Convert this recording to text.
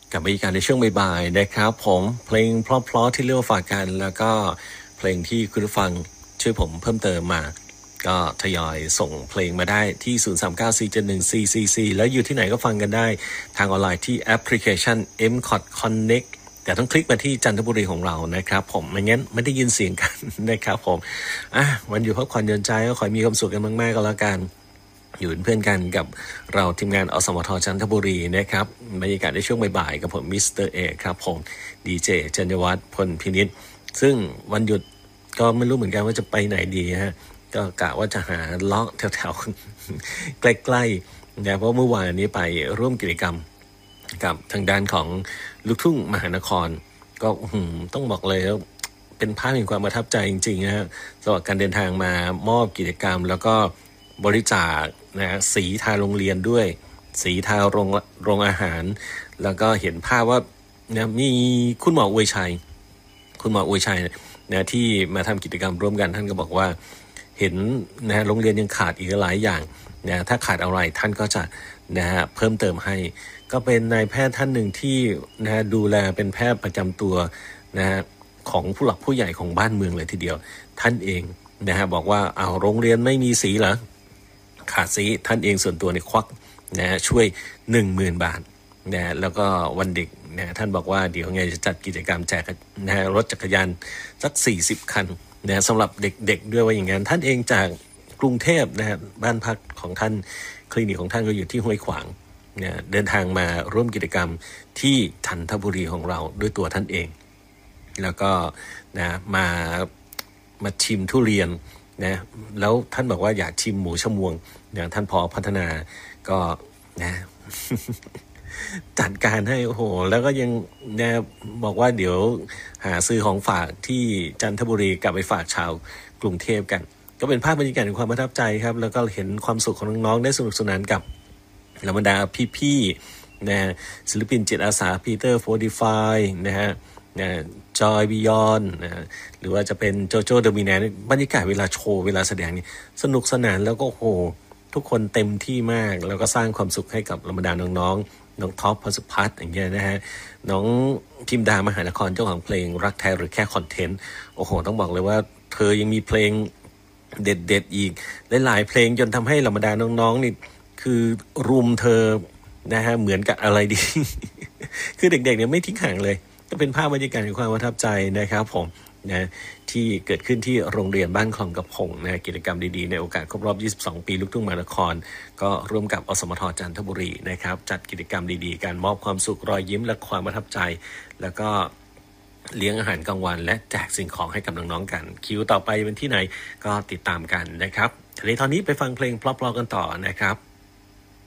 กับบรรยากาศในช่วงบ่ายๆนะครับผมเพลงเพราะๆที่เลือกฝากกันแล้วก็เพลงที่คุณผู้ฟังช่วยผมเพิ่มเติมมาก็ทยอยส่งเพลงมาได้ที่ 0394714444 แล้วอยู่ที่ไหนก็ฟังกันได้ทางออนไลน์ที่แอปพลิเคชัน MCOT Connect แต่ต้องคลิกมาที่จันทบุรีของเรานะครับผมไม่งั้นไม่ได้ยินเสียงกันนะครับผมวันอยู่พักผ่อนหย่อนใจก็ขอให้มีความสุขกันมากๆก็แล้วกันอยู่เป็นเพื่อนกันกับเราทีมงานอสมทจันทบุรีนะครับบรรยากาศในช่วงบ่ายๆกับผมมิสเตอร์เอกครับผมดีเจจัญญวัฒน์พลพินิจซึ่งวันหยุดก็ไม่รู้เหมือนกันว่าจะไปไหนดีฮะก็กะว่าจะหาเลาะแถวๆใกล้ๆนะเพราะเมื่อวานนี้ไปร่วมกิจกรรมกับทางด้านของลูกทุ่งมหานครก็ต้องบอกเลยว่าเป็นภาพแห่งความประทับใจจริงๆนะฮะสำหรับการเดินทางมามอบกิจกรรมแล้วก็บริจาคนะสีทาโรงเรียนด้วยสีทาโรงอาหารแล้วก็เห็นภาพว่านะมีคุณหมออวยชัยนะที่มาทำกิจกรรมร่วมกันท่านก็บอกว่าเห็นนะโรงเรียนยังขาดอีกหลายอย่างนะถ้าขาดอะไรท่านก็จะนะฮะเพิ่มเติมให้ก็เป็นนายแพทย์ท่านหนึ่งที่นะดูแลเป็นแพทย์ประจำตัวนะฮะของผู้หลักผู้ใหญ่ของบ้านเมืองเลยทีเดียวท่านเองนะฮะบอกว่าเอาโรงเรียนไม่มีสีเหรอขาดสีท่านเองส่วนตัวเนี่ยควักนะช่วย 10,000 บาทนะแล้วก็วันเด็กนะท่านบอกว่าเดี๋ยวไงจะจัดกิจกรรมแจกนะรถจักรยานสัก40 คันนะสำหรับเด็กๆด้วยว่าอย่างนั้นท่านเองจากกรุงเทพนะบ้านพักของท่านคลินิกของท่านก็อยู่ที่ห้วยขวางนะเดินทางมาร่วมกิจกรรมที่จันทบุรีของเราด้วยตัวท่านเองแล้วก็นะมาชิมทุเรียนนะแล้วท่านบอกว่าอยากชิมหมูชมวงนะท่านพอพัฒนาก็นะ จัดการให้โอ้โหแล้วก็ยังนะบอกว่าเดี๋ยวหาซื้อของฝากที่จันทบุรีกลับไปฝากชาวกรุงเทพกันก็เป็นภาพบรรยากาศของความประทับใจครับแล้วก็เห็นความสุขของน้องๆได้สนุกสนานกับเหล่าบรรดาพี่ๆนะศิลปินจิตอาสาพีเตอร์45นะฮะจอยบิยอนนะหรือว่าจะเป็นโจโจ้เดอะมิแนนบรรยากาศเวลาโชว์เวลาแสดงนี่สนุกสนานแล้วก็โหทุกคนเต็มที่มากแล้วก็สร้างความสุขให้กับเหล่าบรรดาน้องๆน้องท็อปพสุพัฒน์อย่างเงี้ยนะฮะน้องพิมดามหานครเจ้าของเพลงรักแท้หรือแค่คอนเทนต์โอ้โหต้องบอกเลยว่าเธอยังมีเพลงเด็ดๆอีกหลายๆเพลงจนทำให้เหล่าบรรดาน้องๆนี่คือรุมเธอนะฮะเหมือนกับอะไรดี คือเด็กๆเนี่ยไม่ทิ้งห่างเลยก็เป็นภาพบรรยากาศของความประทับใจนะครับผมนะที่เกิดขึ้นที่โรงเรียนบ้านคลองกระพงนะกิจกรรมดีๆในโอกาสครบรอบ22 ปีลูกทุ่งมหานครก็ร่วมกับอสมทจันทบุรีนะครับจัดกิจกรรมดีๆการมอบความสุขรอยยิ้มและความประทับใจแล้วก็เลี้ยงอาหารกลางวันและแจกสิ่งของให้กับน้องๆกันคิวต่อไปเป็นที่ไหนก็ติดตามกันนะครับทีนี้ตอนนี้ไปฟังเพลงเพราะๆกันต่อนะครับ